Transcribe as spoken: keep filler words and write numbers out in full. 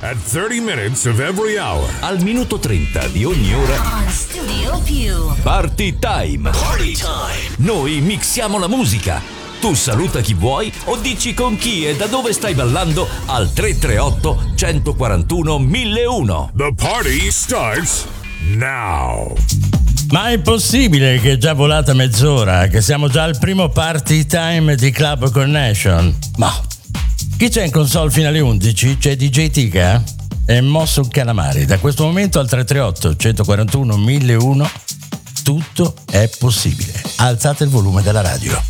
At thirty minutes of every hour. Al minuto trenta di ogni ora. On Studio Più. Party Time. Party Time. Noi mixiamo la musica. Tu saluta chi vuoi o dici con chi e da dove stai ballando al tre tre otto, uno quattro uno, mille uno. The party starts now. Ma è possibile che è già volata mezz'ora, che siamo già al primo Party Time di Club Connection? Ma chi c'è in console fino alle undici? C'è D J Tika e Mosso Calamari. Da questo momento al tre tre otto, uno quattro uno, mille uno tutto è possibile. Alzate il volume della radio.